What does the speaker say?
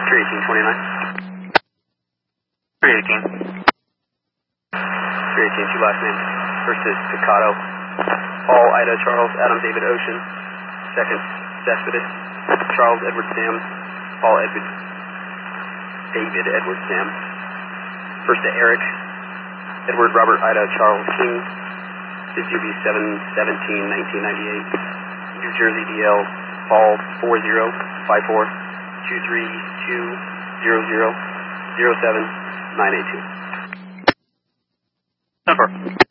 31829. 318. 318, two last names. First is Picado. Paul, Ida, Charles, Adam, David, Ocean. Second, Cespedes. Charles, Edward, Sam. Paul, Edward, David, Edward, Sam. First to Eric. Edward, Robert, Ida, Charles, King. UB 7/17/1998. New Jersey DL. Paul 4054 23200 07982. Number.